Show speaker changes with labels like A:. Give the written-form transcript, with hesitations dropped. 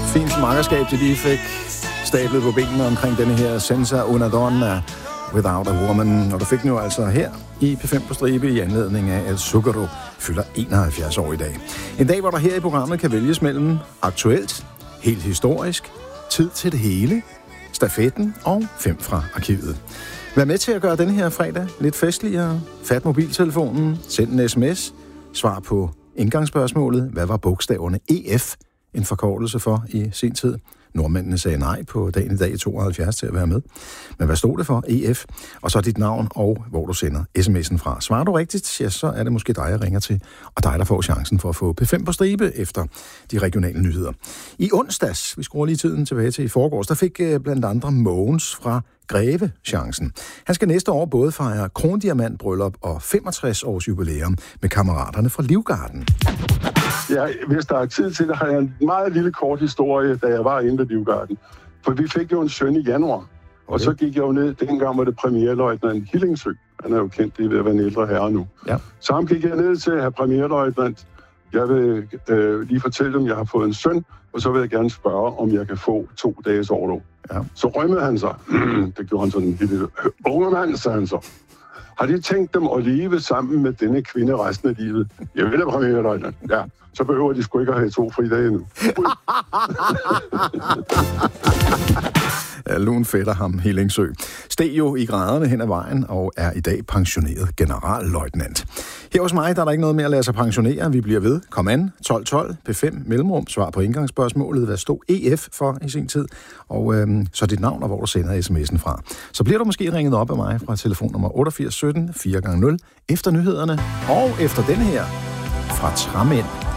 A: Fint makkerskab, de lige fik stablet på benene omkring denne her Senza una donna, Without a Woman. Og du fik den jo altså her i P5 på stribe i anledning af, at Zucchero fylder 71 år i dag. En dag, hvor der her i programmet kan vælges mellem aktuelt, helt historisk, tid til det hele, stafetten og 5 fra arkivet. Vær med til at gøre denne her fredag lidt festligere. Fat mobiltelefonen, send en sms, svar på indgangsspørgsmålet. Hvad var bogstaverne EF en forkortelse for i sin tid? Nordmændene sagde nej på dagen i dag 72 til at være med. Men hvad stod det for? EF. Og så dit navn og hvor du sender sms'en fra. Svarer du rigtigt, ja, så er det måske dig, jeg ringer til. Og dig, der får chancen for at få P5 på stribe efter de regionale nyheder. I onsdags, vi skruer lige tiden tilbage til i forgårs, der fik blandt andre Mogens fra Greve chancen. Han skal næste år både fejre krondiamantbryllup og 65 års jubilæum med kammeraterne fra Livgarden.
B: Ja, hvis der er tid til det, har jeg en meget lille kort historie, da jeg var inde ved Livgarden. For vi fik jo en søn i januar, okay. Og så gik jeg jo ned, dengang var det premierløjtnant Hillingsø. Han er jo kendt, det er ved at være en ældre herre nu. Ja. Så ham gik jeg ned til at have premierløjtnant. Jeg vil lige fortælle dem, at jeg har fået en søn, og så vil jeg gerne spørge, om jeg kan få 2 dages orlov. Ja. Så rømmede han sig. Det gjorde han sådan en lille unge mand, sagde han så. Har de tænkt dem at leve sammen med denne kvinde resten af livet? Jeg ved det, premierløjtnant. Ja, så behøver de sgu ikke at have 2 fridage nu.
A: Lun fætter ham Hillingsø. Steg jo i graderne hen ad vejen og er i dag pensioneret generalløjtnant. Her hos mig der er der ikke noget med at lade sig pensionere. Vi bliver ved. Kom an. 1212 P5 mellemrum. Svar på indgangsspørgsmålet. Hvad stod EF for i sin tid? Og så dit navn og hvor du sender sms'en fra. Så bliver du måske ringet op af mig fra telefonnummer 88 17 4x0 efter nyhederne og efter denne her fra Træmænd.